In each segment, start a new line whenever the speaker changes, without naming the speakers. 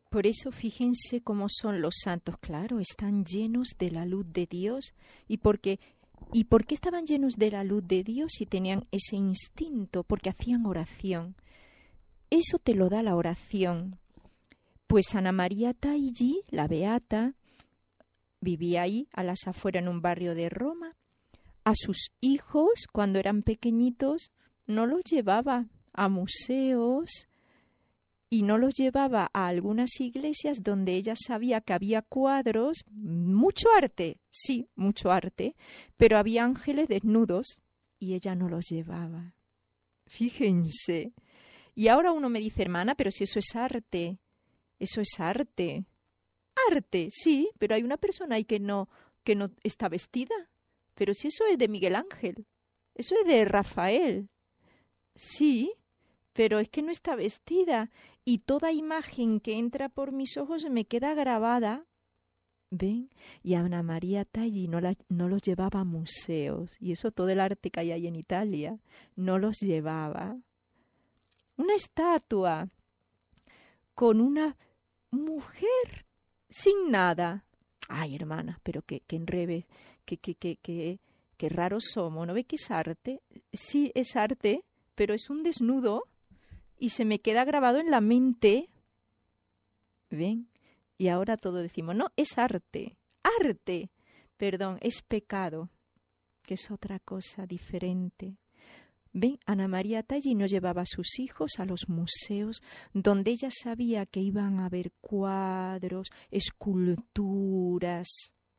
Por eso fíjense cómo son los santos, claro, están llenos de la luz de Dios. ¿Y por qué estaban llenos de la luz de Dios y tenían ese instinto? Porque hacían oración. Eso te lo da la oración. Pues Ana María Taigi, la beata, vivía ahí, a las afueras, en un barrio de Roma. A sus hijos, cuando eran pequeñitos, no los llevaba a museos y no los llevaba a algunas iglesias donde ella sabía que había cuadros, mucho arte, sí, mucho arte, pero había ángeles desnudos y ella no los llevaba. Fíjense. Y ahora uno me dice, hermana, pero si eso es arte, eso es arte. Arte, sí, pero hay una persona ahí que no está vestida. Pero si eso es de Miguel Ángel, eso es de Rafael. Sí, pero es que no está vestida y toda imagen que entra por mis ojos me queda grabada. ¿Ven? Y Ana María Taigi no los llevaba a museos, y eso todo el arte que hay ahí en Italia, no los llevaba. Una estatua con una mujer sin nada. Ay, hermana, pero qué enreves, qué raros somos, ¿no ve que es arte? Sí, es arte, pero es un desnudo y se me queda grabado en la mente. ¿Ven? Y ahora todo decimos, no, es arte, perdón, es pecado, que es otra cosa diferente. ¿Ven? Ana María Taigi no llevaba a sus hijos a los museos donde ella sabía que iban a haber cuadros, esculturas.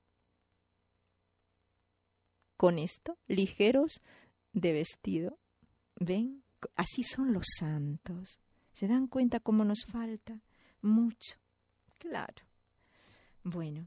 Con esto, ligeros de vestido. ¿Ven? Así son los santos. ¿Se dan cuenta cómo nos falta? Mucho. Claro. Bueno,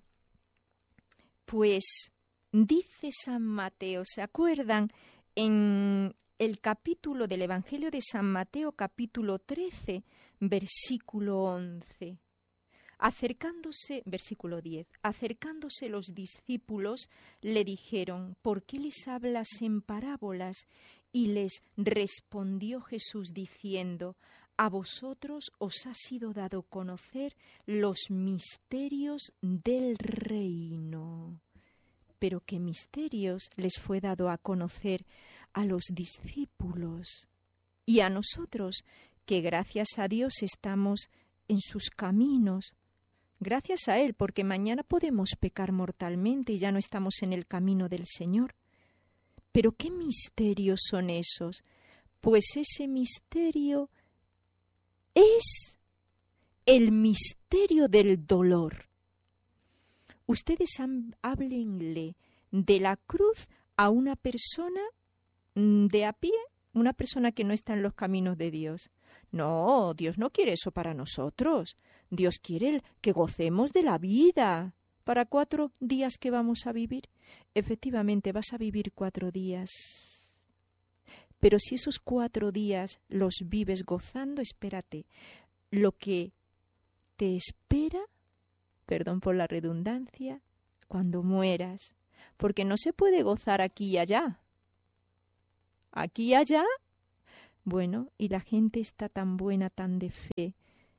pues dice San Mateo, ¿se acuerdan? En el capítulo del Evangelio de San Mateo, capítulo 13, versículo 11. Versículo 10, acercándose los discípulos, le dijeron, ¿por qué les hablas en parábolas? Y les respondió Jesús diciendo, a vosotros os ha sido dado conocer los misterios del reino. Pero ¿qué misterios les fue dado a conocer a los discípulos? Y a nosotros, que gracias a Dios estamos en sus caminos, gracias a Él, porque mañana podemos pecar mortalmente y ya no estamos en el camino del Señor. ¿Pero qué misterios son esos? Pues ese misterio es el misterio del dolor. Ustedes háblenle de la cruz a una persona de a pie, una persona que no está en los caminos de Dios. No, Dios no quiere eso para nosotros. Dios quiere que gocemos de la vida. ¿Para 4 días que vamos a vivir? Efectivamente, vas a vivir 4 días. Pero si esos 4 días los vives gozando, espérate, lo que te espera, perdón por la redundancia, cuando mueras, porque no se puede gozar aquí y allá. Aquí y allá, bueno, y la gente está tan buena, tan de fe,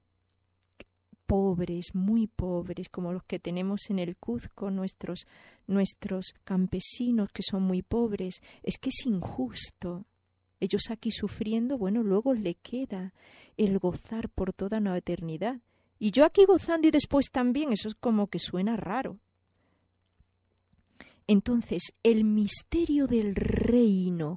pobres, muy pobres, como los que tenemos en el Cuzco, nuestros campesinos que son muy pobres. Es que es injusto. Ellos aquí sufriendo, bueno, luego le queda el gozar por toda una eternidad. Y yo aquí gozando y después también, eso es como que suena raro. Entonces, el misterio del reino,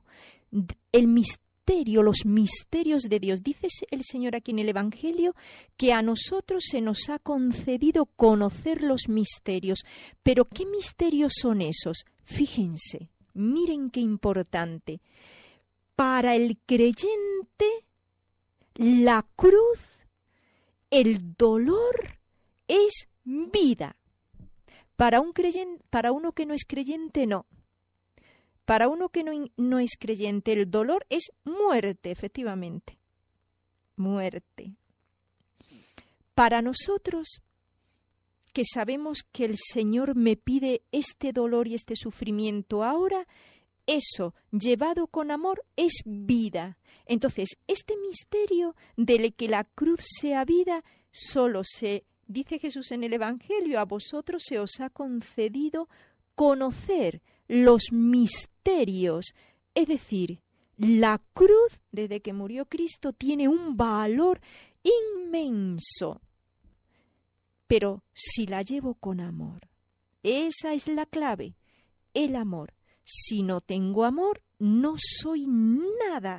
los misterios de Dios. Dice el Señor aquí en el Evangelio que a nosotros se nos ha concedido conocer los misterios. Pero ¿qué misterios son esos? Fíjense, miren qué importante. Para el creyente, la cruz, el dolor es vida. Para uno que no es creyente, no. Para uno que no es creyente, el dolor es muerte, efectivamente. Muerte. Para nosotros, que sabemos que el Señor me pide este dolor y este sufrimiento ahora, eso, llevado con amor, es vida. Entonces, este misterio de que la cruz sea vida, solo se Dice Jesús en el Evangelio, a vosotros se os ha concedido conocer los misterios, es decir, la cruz, desde que murió Cristo, tiene un valor inmenso, pero si la llevo con amor. Esa es la clave, el amor. Si no tengo amor, no soy nada,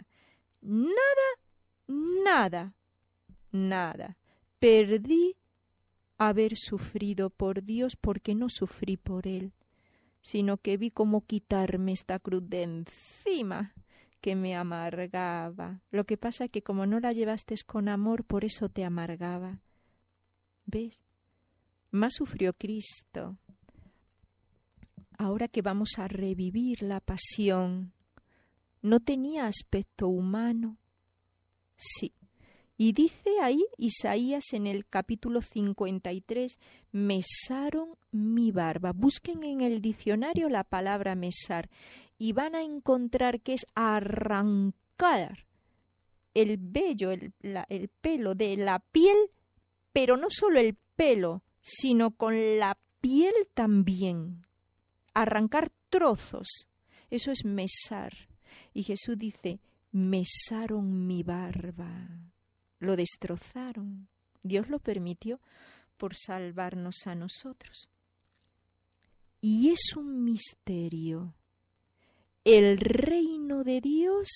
nada. Perdí haber sufrido por Dios porque no sufrí por Él, sino que vi cómo quitarme esta cruz de encima que me amargaba. Lo que pasa es que como no la llevaste con amor, por eso te amargaba. ¿Ves? Más sufrió Cristo. Ahora que vamos a revivir la pasión, ¿no tenía aspecto humano? Sí. Y dice ahí Isaías en el capítulo 53, mesaron mi barba. Busquen en el diccionario la palabra mesar y van a encontrar que es arrancar el vello, el pelo de la piel, pero no solo el pelo, sino con la piel también. Arrancar trozos, eso es mesar. Y Jesús dice, mesaron mi barba. Lo destrozaron. Dios lo permitió por salvarnos a nosotros. Y es un misterio. El reino de Dios,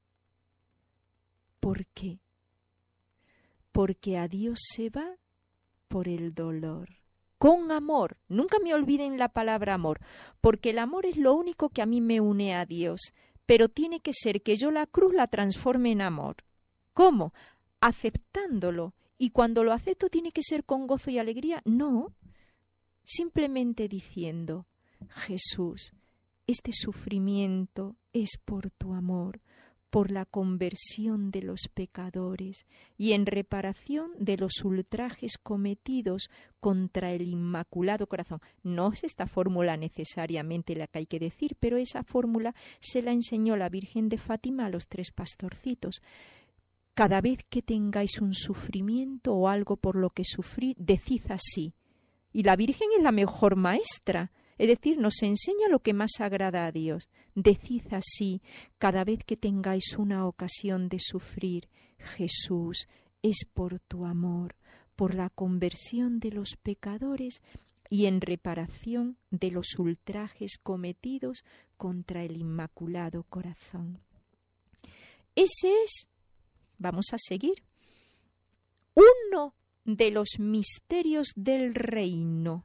¿por qué? Porque a Dios se va por el dolor. Con amor. Nunca me olviden la palabra amor, porque el amor es lo único que a mí me une a Dios. Pero tiene que ser que yo la cruz la transforme en amor. ¿Cómo? Aceptándolo. Y cuando lo acepto tiene que ser con gozo y alegría. No, simplemente diciendo, Jesús, este sufrimiento es por tu amor, por la conversión de los pecadores y en reparación de los ultrajes cometidos contra el Inmaculado Corazón. No es esta fórmula necesariamente la que hay que decir, pero esa fórmula se la enseñó la Virgen de Fátima a los 3 pastorcitos. Cada vez que tengáis un sufrimiento o algo por lo que sufrir, decid así. Y la Virgen es la mejor maestra, es decir, nos enseña lo que más agrada a Dios. Decid así, cada vez que tengáis una ocasión de sufrir, Jesús, es por tu amor, por la conversión de los pecadores y en reparación de los ultrajes cometidos contra el Inmaculado Corazón. Ese es, vamos a seguir, uno de los misterios del reino.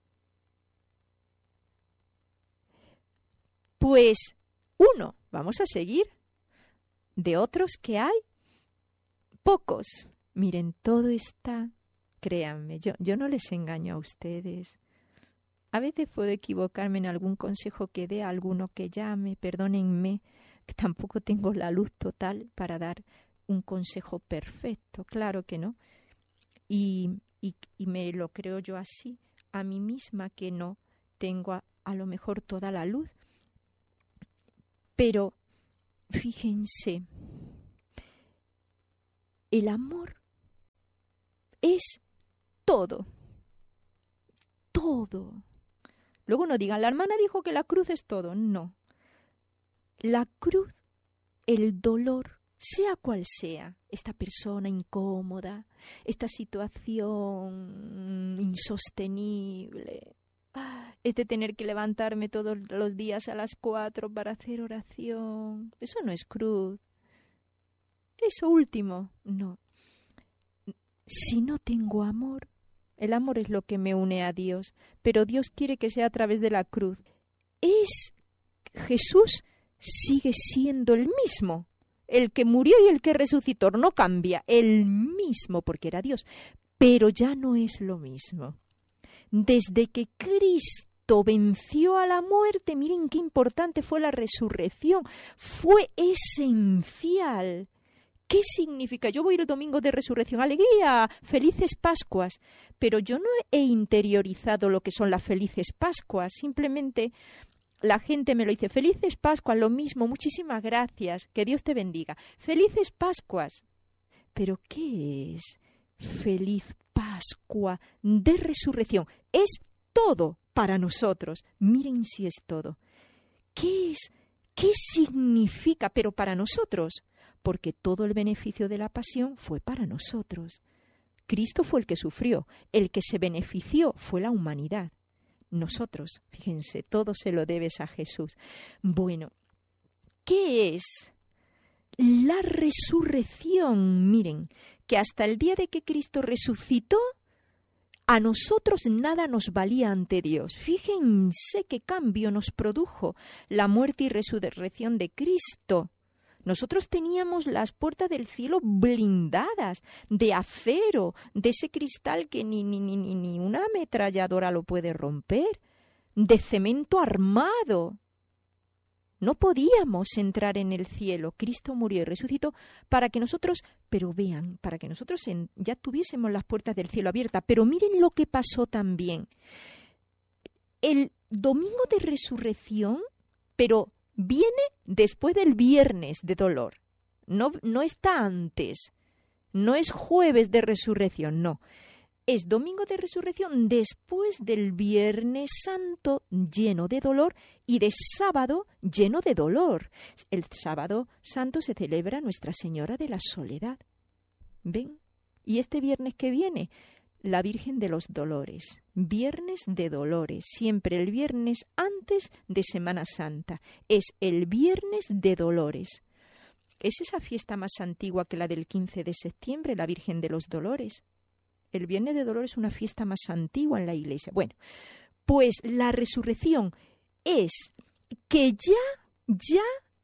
Pues uno, vamos a seguir, de otros que hay, pocos. Miren, todo está, créanme, yo no les engaño a ustedes. A veces puedo equivocarme en algún consejo que dé a alguno que llame, perdónenme, que tampoco tengo la luz total para dar un consejo perfecto, claro que no. Y me lo creo yo así, a mí misma, que no tengo a lo mejor toda la luz. Pero, fíjense, el amor es todo, todo. Luego no digan, la hermana dijo que la cruz es todo. No. La cruz, el dolor, sea cual sea, esta persona incómoda, esta situación insostenible, es de tener que levantarme todos los días a las 4 para hacer oración. Eso no es cruz. Eso último, no. Si no tengo amor, el amor es lo que me une a Dios, pero Dios quiere que sea a través de la cruz. Jesús sigue siendo el mismo. El que murió y el que resucitó no cambia, el mismo, porque era Dios, pero ya no es lo mismo. Desde que Cristo venció a la muerte, miren qué importante fue la resurrección, fue esencial. ¿Qué significa? Yo voy el domingo de resurrección, alegría, felices Pascuas, pero yo no he interiorizado lo que son las felices Pascuas, simplemente la gente me lo dice, felices Pascuas, lo mismo, muchísimas gracias, que Dios te bendiga, felices Pascuas. ¿Pero qué es feliz Pascua? Pascua de resurrección. Es todo para nosotros. Miren si es todo. ¿Qué es? ¿Qué significa? Pero para nosotros, porque todo el beneficio de la pasión fue para nosotros. Cristo fue el que sufrió, el que se benefició fue la humanidad. Nosotros, fíjense, todo se lo debes a Jesús. Bueno, ¿qué es la resurrección? Miren, que hasta el día de que Cristo resucitó, a nosotros nada nos valía ante Dios. Fíjense qué cambio nos produjo la muerte y resurrección de Cristo. Nosotros teníamos las puertas del cielo blindadas, de acero, de ese cristal que ni una ametralladora lo puede romper, de cemento armado. No podíamos entrar en el cielo. Cristo murió y resucitó para que nosotros, pero vean, para que nosotros ya tuviésemos las puertas del cielo abiertas. Pero miren lo que pasó también. El domingo de resurrección, pero viene después del viernes de dolor. No está antes. No es jueves de resurrección, no. Es domingo de resurrección después del Viernes Santo lleno de dolor y de sábado lleno de dolor. El sábado santo se celebra Nuestra Señora de la Soledad. ¿Ven? Y este viernes que viene, la Virgen de los Dolores. Viernes de Dolores. Siempre el viernes antes de Semana Santa. Es el Viernes de Dolores. Es esa fiesta más antigua que la del 15 de septiembre, la Virgen de los Dolores. El Viernes de Dolores es una fiesta más antigua en la Iglesia. Bueno, pues la resurrección es que ya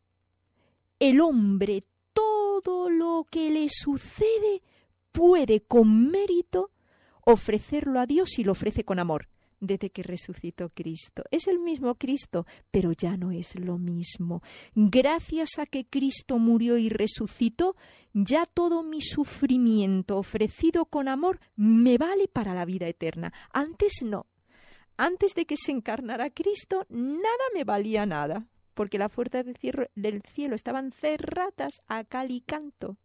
el hombre, todo lo que le sucede, puede con mérito ofrecerlo a Dios y lo ofrece con amor. Desde que resucitó Cristo. Es el mismo Cristo, pero ya no es lo mismo. Gracias a que Cristo murió y resucitó, ya todo mi sufrimiento ofrecido con amor me vale para la vida eterna. Antes no. Antes de que se encarnara Cristo, nada me valía nada, porque las puertas del cielo estaban cerradas a cal y canto.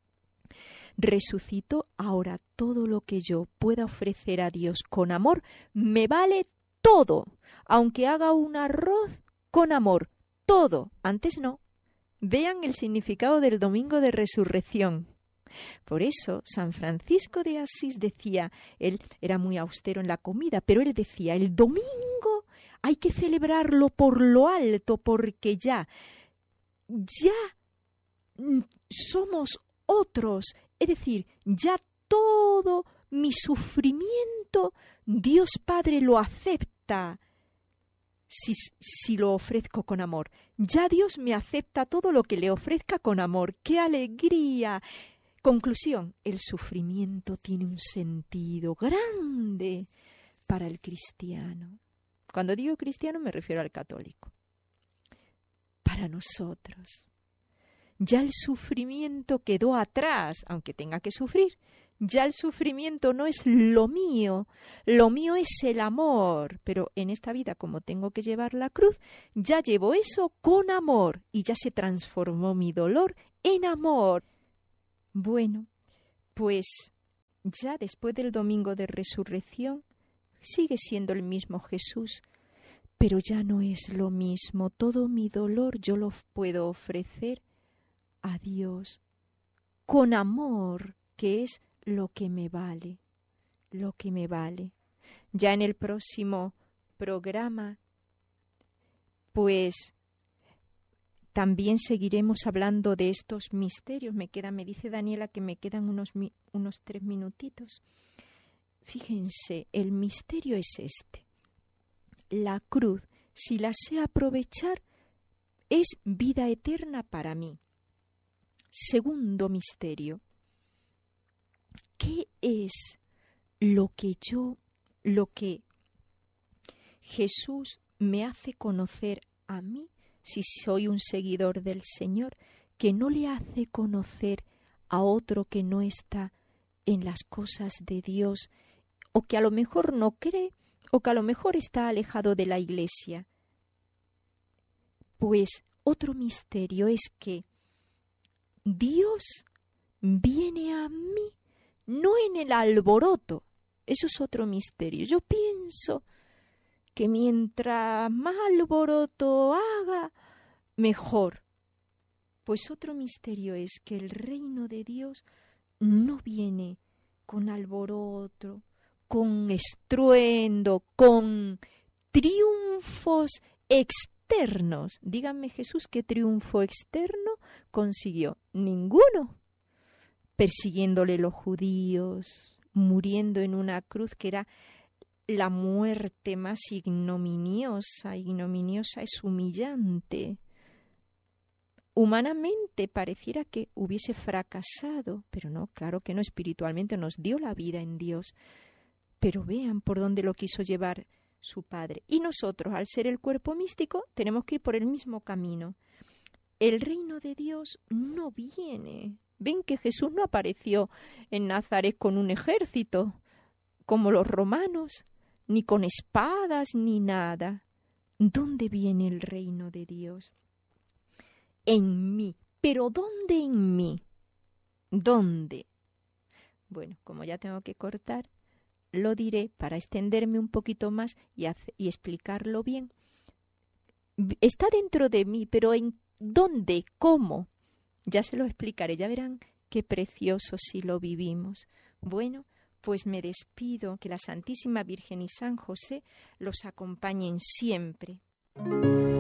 Resucitó, ahora todo lo que yo pueda ofrecer a Dios con amor me vale todo, aunque haga un arroz con amor, todo. Antes no. Vean el significado del domingo de resurrección. Por eso San Francisco de Asís decía, él era muy austero en la comida, pero él decía, el domingo hay que celebrarlo por lo alto, porque ya somos otros. Es decir, ya todo mi sufrimiento Dios Padre lo acepta si lo ofrezco con amor. Ya Dios me acepta todo lo que le ofrezca con amor. ¡Qué alegría! Conclusión, el sufrimiento tiene un sentido grande para el cristiano. Cuando digo cristiano me refiero al católico. Para nosotros. Ya el sufrimiento quedó atrás, aunque tenga que sufrir. Ya el sufrimiento no es lo mío es el amor. Pero en esta vida, como tengo que llevar la cruz, ya llevo eso con amor y ya se transformó mi dolor en amor. Bueno, pues ya después del domingo de resurrección sigue siendo el mismo Jesús, pero ya no es lo mismo. Todo mi dolor yo lo puedo ofrecer a Dios con amor, que es lo que me vale, lo que me vale. Ya en el próximo programa, pues también seguiremos hablando de estos misterios. Me dice Daniela que me quedan unos 3 minutitos. Fíjense, el misterio es este. La cruz, si la sé aprovechar, es vida eterna para mí. Segundo misterio, ¿qué es lo que Jesús me hace conocer a mí, si soy un seguidor del Señor, que no le hace conocer a otro que no está en las cosas de Dios, o que a lo mejor no cree, o que a lo mejor está alejado de la Iglesia? Pues otro misterio es que Dios viene a mí no en el alboroto Eso es otro misterio. Yo pienso que mientras más alboroto haga, mejor. Pues otro misterio es que el reino de Dios no viene con alboroto, con estruendo, con triunfos externos. Díganme, Jesús, ¿qué triunfo externo consiguió? Ninguno. Persiguiéndole los judíos, muriendo en una cruz que era la muerte más ignominiosa. Ignominiosa es humillante. Humanamente pareciera que hubiese fracasado, pero no, claro que no, espiritualmente nos dio la vida en Dios. Pero vean por dónde lo quiso llevar su Padre. Y nosotros, al ser el cuerpo místico, tenemos que ir por el mismo camino. El reino de Dios no viene. Ven que Jesús no apareció en Nazaret con un ejército, como los romanos, ni con espadas, ni nada. ¿Dónde viene el reino de Dios? En mí. ¿Pero dónde en mí? ¿Dónde? Bueno, como ya tengo que cortar, lo diré para extenderme un poquito más y explicarlo bien. Está dentro de mí, pero ¿en dónde? ¿Cómo? Ya se lo explicaré, ya verán qué precioso si lo vivimos. Bueno, pues me despido, que la Santísima Virgen y San José los acompañen siempre.